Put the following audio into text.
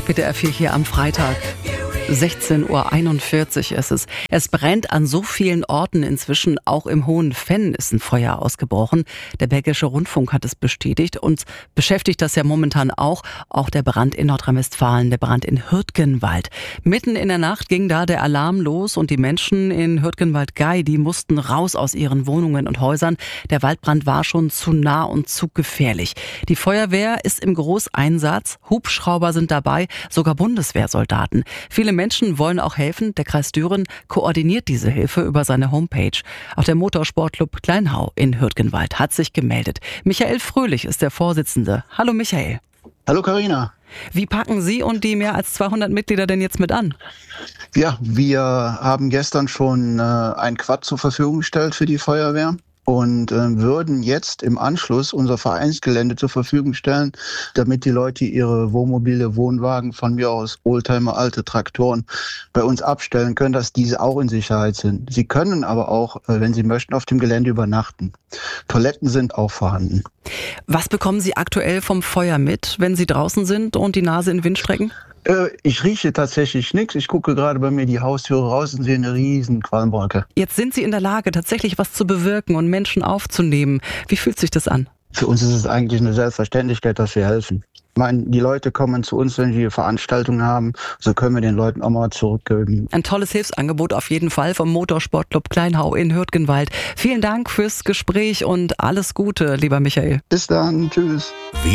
WDR 4 hier am Freitag. 16:41 Uhr ist es. Es brennt an so vielen Orten inzwischen. Auch im Hohen Venn ist ein Feuer ausgebrochen. Der Bergische Rundfunk hat es bestätigt. Uns beschäftigt das ja momentan auch. Auch der Brand in Nordrhein-Westfalen, der Brand in Hürtgenwald. Mitten in der Nacht ging da der Alarm los und die Menschen in Hürtgenwald-Gei, die mussten raus aus ihren Wohnungen und Häusern. Der Waldbrand war schon zu nah und zu gefährlich. Die Feuerwehr ist im Großeinsatz. Hubschrauber sind dabei, sogar Bundeswehrsoldaten. Viele Menschen wollen auch helfen. Der Kreis Düren koordiniert diese Hilfe über seine Homepage. Auch der Motorsportclub Kleinhau in Hürtgenwald hat sich gemeldet. Michael Fröhlich ist der Vorsitzende. Hallo Michael. Hallo Carina. Wie packen Sie und die mehr als 200 Mitglieder denn jetzt mit an? Ja, wir haben gestern schon ein Quad zur Verfügung gestellt für die Feuerwehr und würden jetzt im Anschluss unser Vereinsgelände zur Verfügung stellen, damit die Leute ihre Wohnmobile, Wohnwagen, von mir aus Oldtimer, alte Traktoren bei uns abstellen können, dass diese auch in Sicherheit sind. Sie können aber auch, wenn sie möchten, auf dem Gelände übernachten. Toiletten sind auch vorhanden. Was bekommen Sie aktuell vom Feuer mit, wenn Sie draußen sind und die Nase in den Wind strecken? Ich rieche tatsächlich nichts. Ich gucke gerade bei mir die Haustüre raus und sehe eine riesen Qualmwolke. Jetzt sind Sie in der Lage, tatsächlich was zu bewirken und Menschen aufzunehmen. Wie fühlt sich das an? Für uns ist es eigentlich eine Selbstverständlichkeit, dass wir helfen. Ich meine, die Leute kommen zu uns, wenn wir Veranstaltungen haben. So können wir den Leuten auch mal zurückgeben. Ein tolles Hilfsangebot auf jeden Fall vom Motorsportclub Kleinhau in Hürtgenwald. Vielen Dank fürs Gespräch und alles Gute, lieber Michael. Bis dann. Tschüss.